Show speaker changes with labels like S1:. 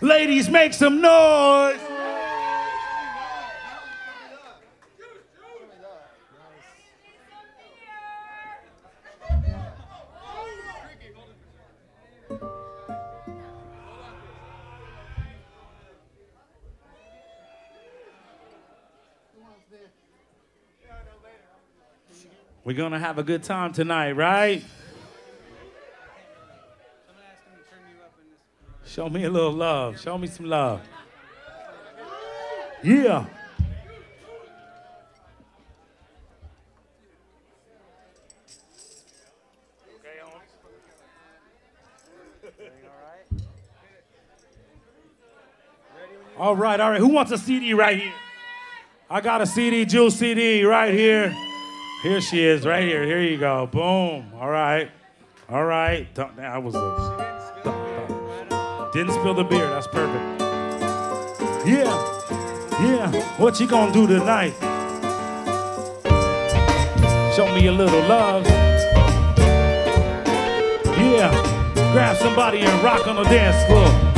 S1: Ladies, make some noise. We're gonna have a good time tonight, right? Show me a little love. Show me some love. Yeah. All right. Who wants a CD right here? I got a CD, Jules CD, right here. Here she is, right here. Here you go. Boom. All right. All right. That was didn't spill the beer. That's perfect. Yeah. Yeah. What you gonna do tonight? Show me a little love. Yeah. Grab somebody and rock on the dance floor.